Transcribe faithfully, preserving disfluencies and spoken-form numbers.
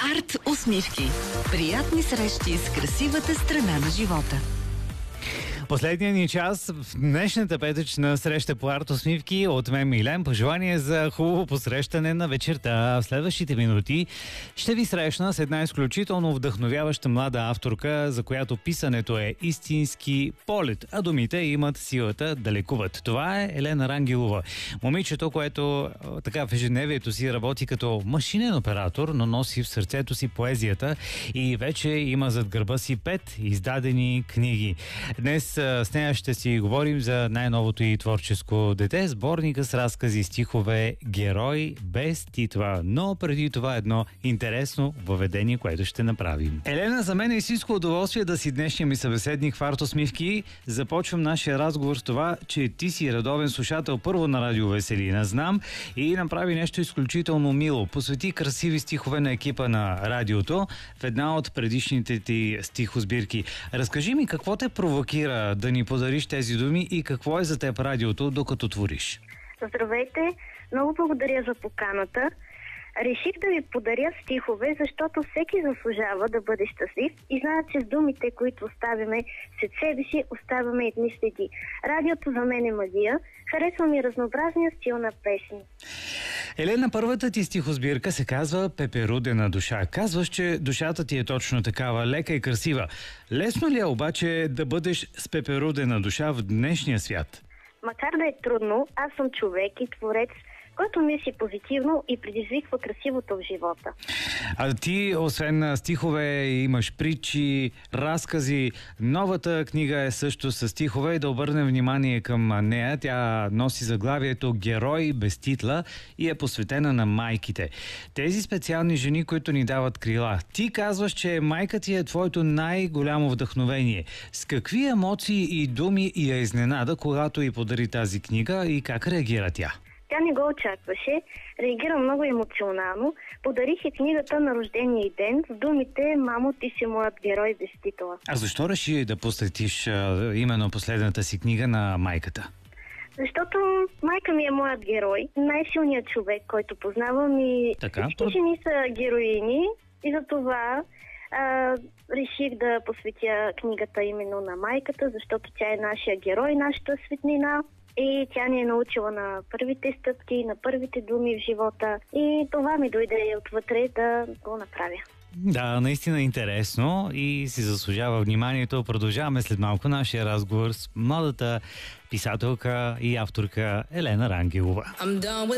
Арт усмивки. Приятни срещи с красивата страна на живота. Последния ни час в днешната петъчна среща по арт усмивки от мен Милен. Пожелание за хубаво посрещане на вечерта. В следващите минути ще ви срещна с една изключително вдъхновяваща млада авторка, за която писането е истински полет, а думите имат силата да лекуват. Това е Елена Рангелова. Момичето, което така в ежедневието си работи като машинен оператор, но носи в сърцето си поезията и вече има зад гърба си пет издадени книги. Днес с нея ще си говорим за най-новото и творческо дете, сборника с разкази и стихове "Герой без титла". Но преди това едно интересно въведение, което ще направим. Елена, за мен е истинско удоволствие да си днешния ми събеседник в арт усмивки. Започвам нашия разговор с това, че ти си редовен слушател първо на Радио Веселина, знам, и направи нещо изключително мило. Посвети красиви стихове на екипа на радиото в една от предишните ти стихосбирки. Разкажи ми какво те провокира да ни подариш тези думи и какво е за теб радиото, докато твориш? Здравейте! Много благодаря за поканата. Реших да ви подаря стихове, защото всеки заслужава да бъде щастлив и знаят, че с думите, които оставяме след себе си, оставяме едни следи. Радиото за мен е магия. Харесва ми разнообразния стил на песни. Елена, първата ти стихосбирка се казва "Пеперудена душа". Казваш, че душата ти е точно такава, лека и красива. Лесно ли е обаче да бъдеш с пеперудена душа в днешния свят? Макар да е трудно, аз съм човек и творец, който мисли позитивно и предизвиква красивото в живота. А ти, освен стихове, имаш притчи, разкази. Новата книга е също с стихове и да обърнем внимание към нея. Тя носи заглавието "Герой без титла" и е посветена на майките. Тези специални жени, които ни дават крила. Ти казваш, че майка ти е твоето най-голямо вдъхновение. С какви емоции и думи я изненада, когато й подари тази книга, и как реагира тя? Тя не го очакваше, реагира много емоционално. Подарих и книгата на рождения й ден с думите "Мамо, ти си моят герой без титла". А защо реши да посветиш а, именно последната си книга на майката? Защото майка ми е моят герой, най-силният човек, който познавам, и така, всички жени са героини, и за това а, реших да посветя книгата именно на майката, защото тя е нашия герой, нашата светлина. И тя ни е научила на първите стъпки, на първите думи в живота. И това ми дойде отвътре да го направя. Да, наистина интересно и си заслужава вниманието. Продължаваме след малко нашия разговор с младата писателка и авторка Елена Рангелова.